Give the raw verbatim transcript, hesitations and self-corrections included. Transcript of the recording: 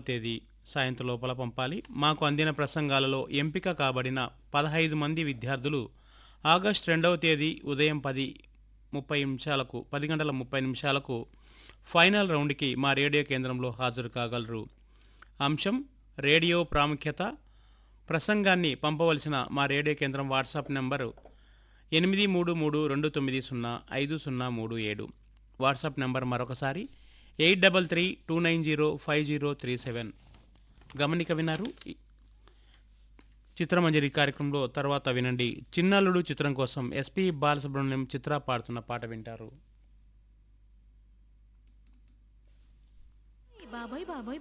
తేదీ సాయంత్రం లోపల పంపాలి. మాకు అందిన ప్రసంగాలలో ఎంపిక కాబడిన పదహైదు మంది విద్యార్థులు ఆగస్టు రెండవ తేదీ ఉదయం పది ముప్పై నిమిషాలకు పది గంటల ముప్పై నిమిషాలకు ఫైనల్ రౌండ్కి మా రేడియో కేంద్రంలో హాజరు కాగలరు. అంశం రేడియో ప్రాముఖ్యత. ప్రసంగాన్ని పంపవలసిన మా రేడియో కేంద్రం వాట్సాప్ నంబరు ఎనిమిది మూడు మూడు రెండు తొమ్మిది సున్నా ఐదు సున్నా మూడు ఏడు. వాట్సాప్ నంబర్ మరొకసారి eight double three two nine zero five zero three seven. గమనిక విన్నారు. చిత్రమంజరి కార్యక్రమంలో తర్వాత వినండి. చిన్నల్లుడు చిత్రం కోసం ఎస్పి బాలసుబ్రహ్మణ్యం చిత్ర పాడుతున్న పాట వింటారు. బాబోయ్ బాబోయ్